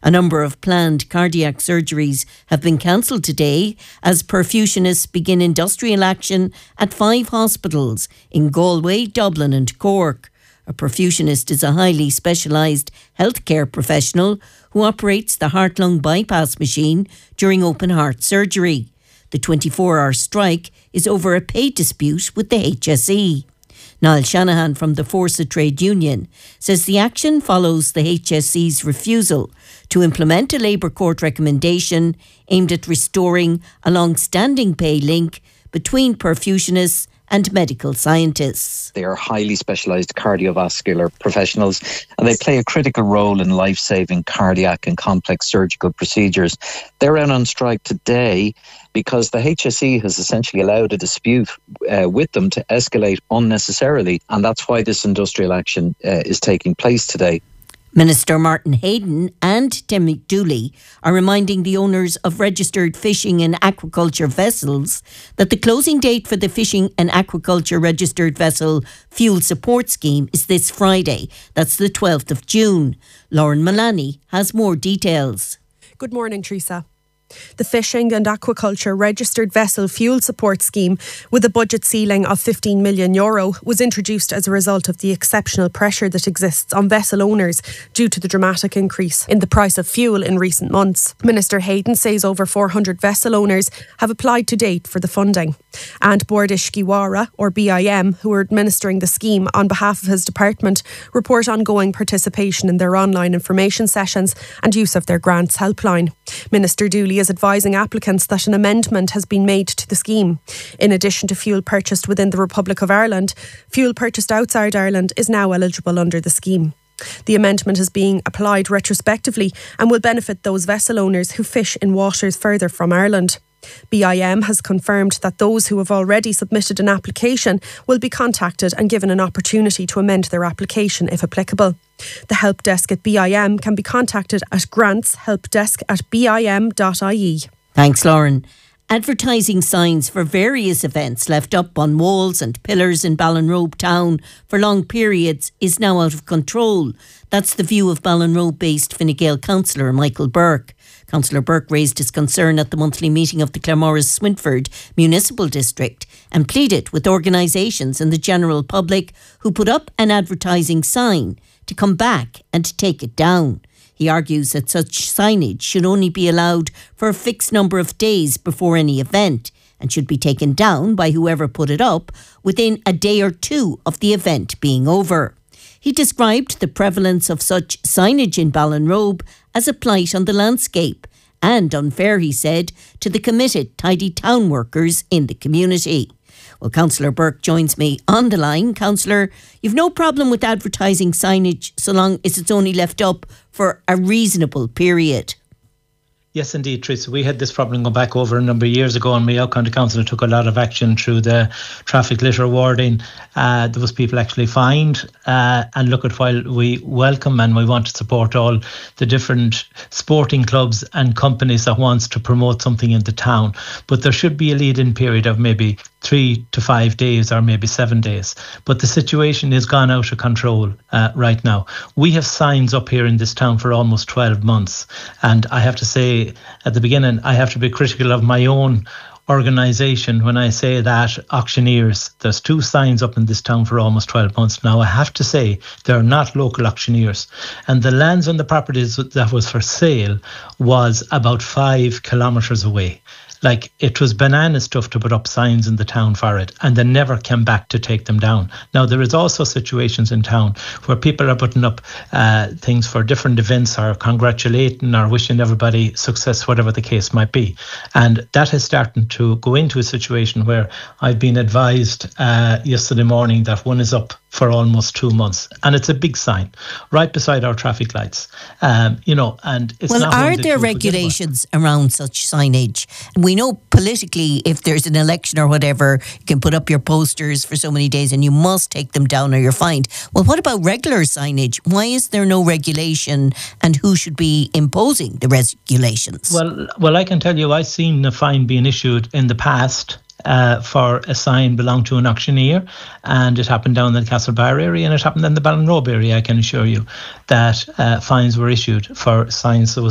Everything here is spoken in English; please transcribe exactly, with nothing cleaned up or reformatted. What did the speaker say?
A number of planned cardiac surgeries have been cancelled today as perfusionists begin industrial action at five hospitals in Galway, Dublin and Cork. A perfusionist is a highly specialised healthcare professional who operates the heart-lung bypass machine during open heart surgery. The twenty-four hour strike is over a pay dispute with the H S E. Niall Shanahan from the Forsa Trade Union says the action follows the H S E's refusal to implement a Labour Court recommendation aimed at restoring a long-standing pay link between perfusionists and medical scientists. They are highly specialised cardiovascular professionals and they play a critical role in life-saving cardiac and complex surgical procedures. They're out on strike today because the H S E has essentially allowed a dispute uh, with them to escalate unnecessarily, and that's why this industrial action uh, is taking place today. Minister Martin Hayden and Tim Dooley are reminding the owners of registered fishing and aquaculture vessels that the closing date for the Fishing and Aquaculture Registered Vessel Fuel Support Scheme is this Friday. That's the twelfth of June. Lauren Mullaney has more details. Good morning, Teresa. The Fishing and Aquaculture Registered Vessel Fuel Support Scheme, with a budget ceiling of fifteen million euro, was introduced as a result of the exceptional pressure that exists on vessel owners due to the dramatic increase in the price of fuel in recent months. Minister Hayden says over four hundred vessel owners have applied to date for the funding. And Bord Iascaigh Mhara, or B I M, who are administering the scheme on behalf of his department, report ongoing participation in their online information sessions and use of their grants helpline. Minister Dooley is advising applicants that an amendment has been made to the scheme. In addition to fuel purchased within the Republic of Ireland, fuel purchased outside Ireland is now eligible under the scheme. The amendment is being applied retrospectively and will benefit those vessel owners who fish in waters further from Ireland. B I M has confirmed that those who have already submitted an application will be contacted and given an opportunity to amend their application if applicable. The help desk at B I M can be contacted at grantshelpdesk at bim dot I E. Thanks, Lauren. Advertising signs for various events left up on walls and pillars in Ballinrobe town for long periods is now out of control. That's the view of Ballinrobe-based Fine Gael councillor Michael Burke. Councillor Burke raised his concern at the monthly meeting of the Claremorris-Swinford Municipal District and pleaded with organisations and the general public who put up an advertising sign to come back and take it down. He argues that such signage should only be allowed for a fixed number of days before any event and should be taken down by whoever put it up within a day or two of the event being over. He described the prevalence of such signage in Ballinrobe as a blight on the landscape and unfair, he said, to the committed tidy town workers in the community. Well, Councillor Burke joins me on the line. Councillor, you've no problem with advertising signage so long as it's only left up for a reasonable period. Yes, indeed, Teresa. We had this problem go back over a number of years ago, and Mayo County Council took a lot of action through the traffic litter warding. Uh, there was people actually fined. Uh, and look at while we welcome and we want to support all the different sporting clubs and companies that wants to promote something in the town, but there should be a lead-in period of maybe three to five days or maybe seven days. But the situation has gone out of control uh, right now. We have signs up here in this town for almost twelve months. And I have to say at the beginning, I have to be critical of my own organisation when I say that auctioneers, there's two signs up in this town for almost twelve months now. I have to say they're not local auctioneers. And the lands and the properties that was for sale was about five kilometres away. Like, it was banana stuff to put up signs in the town for it, and they never came back to take them down. Now, there is also situations in town where people are putting up uh, things for different events or congratulating or wishing everybody success, whatever the case might be. And that is starting to go into a situation where I've been advised uh, yesterday morning that one is up for almost two months. And it's a big sign right beside our traffic lights. Um, you know, and it's well, not are there regulations around such signage? We know politically, if there's an election or whatever, you can put up your posters for so many days and you must take them down or you're fined. Well, what about regular signage? Why is there no regulation, and who should be imposing the regulations? Well, well, I can tell you, I've seen a fine being issued in the past Uh, for a sign belonged to an auctioneer, and it happened down in the Castlebar area and it happened in the Ballinrobe area. I can assure you that uh, fines were issued for signs that was